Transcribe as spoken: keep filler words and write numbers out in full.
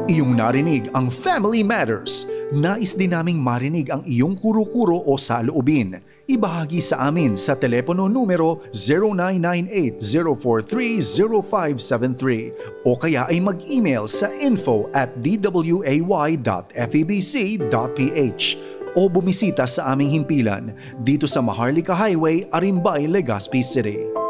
Iyong narinig ang Family Matters. Nais din naming marinig ang iyong kuro-kuro o saloobin. Ibahagi sa amin sa telepono numero zero nine nine eight zero four three zero five seven three o kaya ay mag-email sa info at d w a y dot f e b c dot p h o bumisita sa aming himpilan dito sa Maharlika Highway, Arimbay, Legazpi City.